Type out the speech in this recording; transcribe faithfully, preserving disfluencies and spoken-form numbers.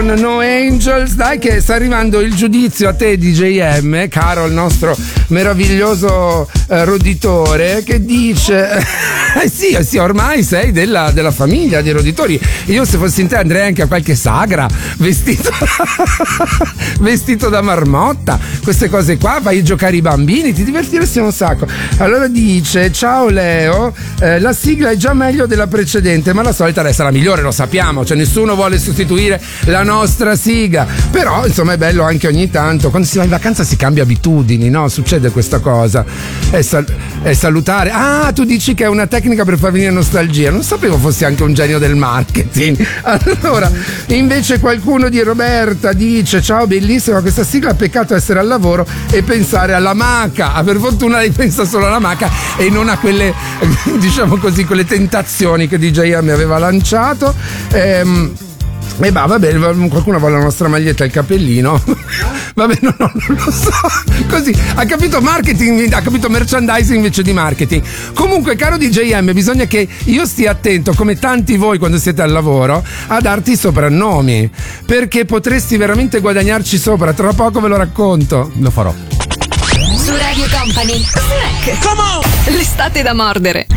No Angels, dai che sta arrivando il giudizio a te D J M, caro il nostro meraviglioso eh, roditore, che dice eh sì, sì, ormai sei della, della famiglia dei roditori. Io se fossi in te andrei anche a qualche sagra vestito vestito da marmotta, queste cose qua, vai a giocare i bambini, ti divertiresti un sacco. Allora dice: ciao Leo, eh, la sigla è già meglio della precedente, ma la solita resta la migliore, lo sappiamo, cioè nessuno vuole sostituire la nostra sigla, però insomma è bello anche ogni tanto, quando si va in vacanza si cambia abitudini, no? Succede questa cosa, è, sal- è salutare. Ah, tu dici che è una tecnica per far venire nostalgia, non sapevo fossi anche un genio del marketing. Allora invece qualcuno di Roberta dice: ciao, bellissima questa sigla, peccato essere al lavoro e pensare alla maca. Per fortuna lei pensa solo alla maca e non a quelle, diciamo così, quelle tentazioni che D J M aveva lanciato. ehm E bah, vabbè, qualcuno vuole la nostra maglietta e il cappellino. Vabbè, no, no, non lo so. Così, ha capito marketing, ha capito merchandising invece di marketing. Comunque, caro D J M, bisogna che io stia attento, come tanti voi quando siete al lavoro, a darti i soprannomi, perché potresti veramente guadagnarci sopra. Tra poco ve lo racconto. Lo farò. Su Radio Company, Snack. Come on! L'estate da mordere.